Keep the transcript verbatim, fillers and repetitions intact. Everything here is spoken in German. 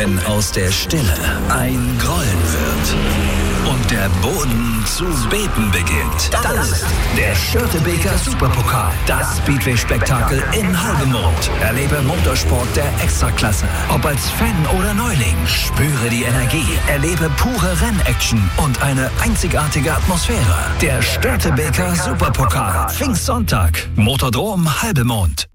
wenn aus der Stille ein Grollen wird und der Boden zu beben beginnt. Das ist der Störtebeker Superpokal, das Speedway-Spektakel in Halbemond. Erlebe Motorsport der Extraklasse. Ob als Fan oder Neuling, spüre die Energie, erlebe pure Rennaction und eine einzigartige Atmosphäre. Der Störtebeker Superpokal, Pfingstsonntag, Motordrom Halbemond.